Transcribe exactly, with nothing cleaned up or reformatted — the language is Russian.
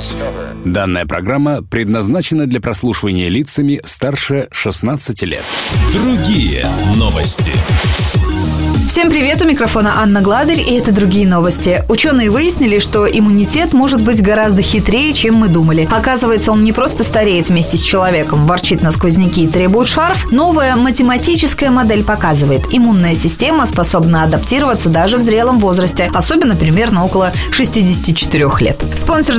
Данная программа предназначена для прослушивания лицами старше шестнадцати лет. Другие новости. Всем привет, у микрофона Анна Гладырь, и это «Другие новости». Ученые выяснили, что иммунитет может быть гораздо хитрее, чем мы думали. Оказывается, он не просто стареет вместе с человеком, ворчит на сквозняки и требует шарф. Новая математическая модель показывает, иммунная система способна адаптироваться даже в зрелом возрасте, особенно примерно около шестидесяти четырёх лет. Спонсор